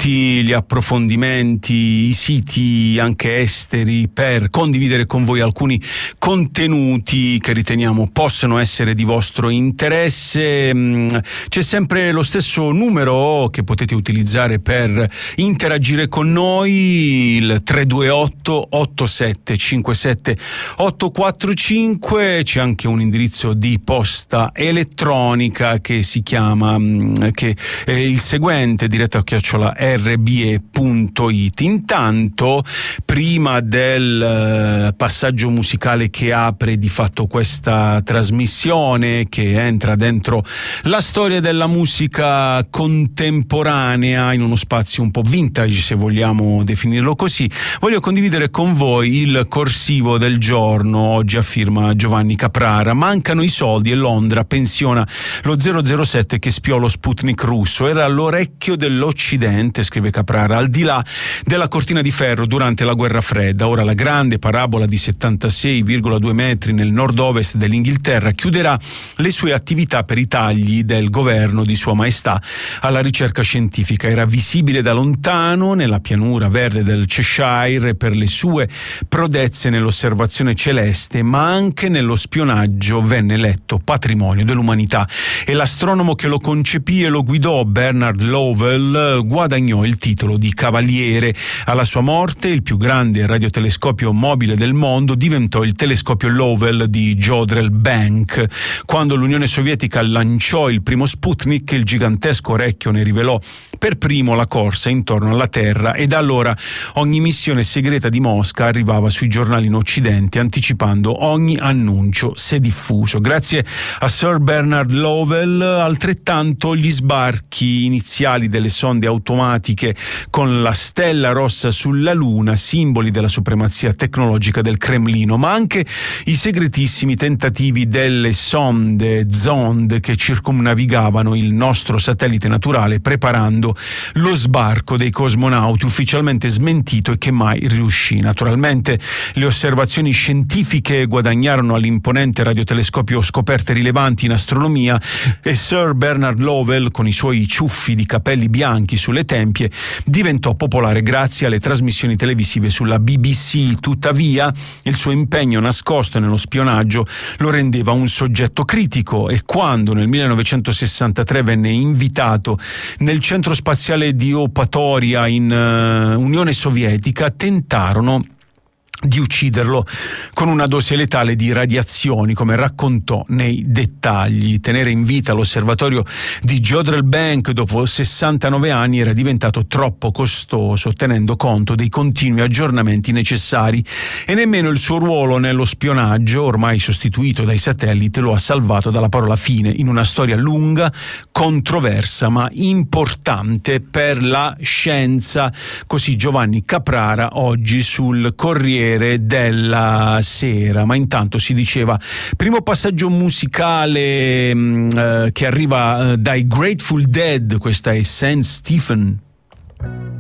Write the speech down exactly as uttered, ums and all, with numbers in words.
tutti gli approfondimenti, i siti anche esteri, per condividere con voi alcuni contenuti che riteniamo possano essere di vostro interesse. C'è sempre lo stesso numero che potete utilizzare per interagire con noi, il tre due otto otto sette cinque sette otto quattro cinque. C'è anche un indirizzo di posta elettronica che si chiama che è il seguente, diretta chiocciola erre bi e punto it. Intanto, prima del passaggio musicale che apre di fatto questa trasmissione, che entra dentro la storia della musica contemporanea in uno spazio un po' vintage, se vogliamo definirlo così, voglio condividere con voi il corsivo del giorno, oggi a firma Giovanni Caprara. Mancano i soldi e Londra pensiona lo zero zero sette che spiò lo Sputnik russo. Era all'orecchio dell'Occidente, scrive Caprara, al di là della cortina di ferro durante la guerra fredda. Ora la grande parabola di settantasei virgola due metri nel nord-ovest dell'Inghilterra chiuderà le sue attività per i tagli del governo di Sua Maestà alla ricerca scientifica. Era visibile da lontano nella pianura verde del Cheshire per le sue prodezze nell'osservazione celeste, ma anche nello spionaggio venne eletto patrimonio dell'umanità, e l'astronomo che lo concepì e lo guidò, Bernard Lowell, guadagnò il titolo di cavaliere. Alla sua morte il più grande radiotelescopio mobile del mondo diventò il telescopio Lowell di Jodrell Bank. Quando l'Unione Sovietica lanciò il primo Sputnik, il gigantesco orecchio ne rivelò per primo la corsa intorno alla Terra, e da allora ogni missione segreta di Mosca arrivava sui giornali in Occidente anticipando ogni annuncio se diffuso. Grazie a Sir Bernard Lowell, altrettanto gli sbarchi iniziali delle sonde automatiche con la stella rossa sulla Luna, simboli della supremazia tecnologica del Cremlino, ma anche i segretissimi tentativi delle sonde Zond che circumnavigavano il nostro satellite naturale preparando lo sbarco dei cosmonauti, ufficialmente smentito e che mai riuscì. Naturalmente le osservazioni scientifiche guadagnarono all'imponente radiotelescopio scoperte rilevanti in astronomia, e Sir Bernard Lowell, con i suoi ciuffi di capelli bianchi sulle tempie, diventò popolare grazie alle trasmissioni televisive sulla B B C. Tuttavia, il suo impegno nascosto nello spionaggio lo rendeva un soggetto critico, e quando nel millenovecentosessantatré venne invitato nel centro spaziale di Eupatoria in uh, Unione Sovietica, tentarono di ucciderlo con una dose letale di radiazioni, come raccontò nei dettagli. Tenere in vita l'osservatorio di Jodrell Bank dopo sessantanove anni era diventato troppo costoso, tenendo conto dei continui aggiornamenti necessari, e nemmeno il suo ruolo nello spionaggio, ormai sostituito dai satelliti, lo ha salvato dalla parola fine in una storia lunga, controversa ma importante per la scienza. Così Giovanni Caprara oggi sul Corriere della Sera. Ma intanto si diceva, primo passaggio musicale mh, eh, che arriva eh, dai Grateful Dead, questa è Saint Stephen.